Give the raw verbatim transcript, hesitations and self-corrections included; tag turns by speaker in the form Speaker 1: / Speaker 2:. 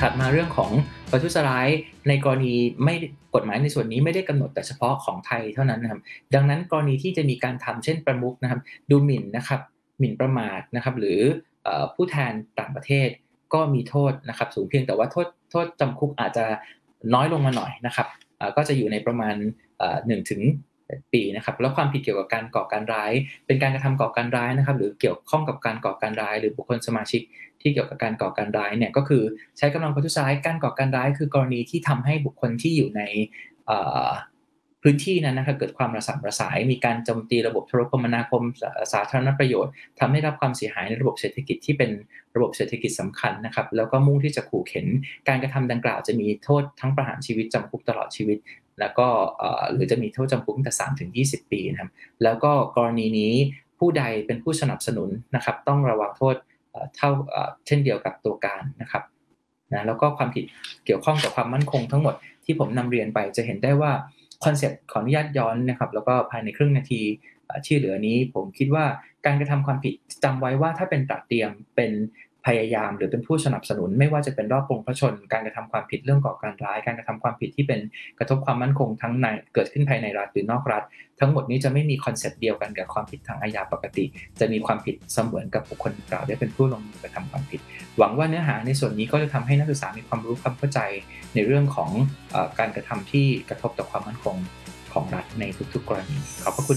Speaker 1: ถัดมาเรื่องของประทุษร้ายในกรณีไม่กฎหมายในส่วนนี้ไม่ได้กำหนดแต่เฉพาะของไทยเท่านั้นนะครับดังนั้นกรณีที่จะมีการทำเช่นประมุขนะครับดูหมิ่นนะครับหมิ่นประมาทนะครับหรือเอ่อผู้แทนต่างประเทศก็มีโทษนะครับสูงเพียงแต่ว่าโทษโทษจำคุกอาจจะน้อยลงมาหน่อยนะครับเอ่อก็จะอยู่ในประมาณเอ่อหนึ่งถึงปีนะครับแล้วความผิดเกี่ยวกับการก่อการร้ายเป็นการกระทำก่อการร้ายนะครับหรือเกี่ยวข้องกับการก่อการร้ายหรือบุคคลสมาชิกที่เกี่ยวกับการก่อการร้ายเนี่ยก็คือใช้กำลังประทุษร้ายการก่อการร้ายคือกรณีที่ทำให้บุคคลที่อยู่ในเอ่อพื้นที่นั้นนะครับเกิดความระส่ำระสายมีการโจมตีระบบโทรคมนาคมสาสาธารณประโยชน์ทำให้รับความเสียหายในระบบเศรษฐกิจที่เป็นระบบเศรษฐกิจสำคัญนะครับแล้วก็มุ่งที่จะขู่เข็นการกระทำดังกล่าวจะมีโทษทั้งประหารชีวิตจำคุกตลอดชีวิตแล้วก็เอ่อหรือจะมีโทษจำคุกตั้งแต่สามถึงยี่สิบปีนะครับแล้วก็กรณีนี้ผู้ใดเป็นผู้สนับสนุนนะครับต้องระวังโทษเอ่อเท่าเอ่อเช่นเดียวกับตัวการนะครับนะแล้วก็ความผิดเกี่ยวข้องกับความมั่นคงทั้งหมดที่ผมนำเรียนไปจะเห็นได้ว่าคอนเซปต์ขออนุญาตย้อนนะครับแล้วก็ภายในครึ่งนาทีเอ่อที่เหลือนี้ผมคิดว่าการกระทำความผิดจำไว้ว่าถ้าเป็นตระเตรียมเป็นพยายามหรือเป็นผู้สนับสนุนไม่ว่าจะเป็นรอบปรงพระชนม์การกระทำความผิดเรื่องก่อการร้ายการกระทำความผิดที่เป็นกระทบความมั่นคงทั้งในเกิดขึ้นภายในรัฐหรือนอกรัฐทั้งหมดนี้จะไม่มีคอนเซปต์เดียวกันกับความผิดทางอาญาปกติจะมีความผิดเสมือนกับบุคคลดังกล่าวได้เป็นผู้ลงมือกระทำความผิดหวังว่าเนื้อหาในส่วนนี้ก็จะทำให้นักศึกษามีความรู้ความเข้าใจในเรื่องของเอ่อการกระทำที่กระทบต่อความมั่นคงของรัฐในทุกๆกรณีขอบพระคุณ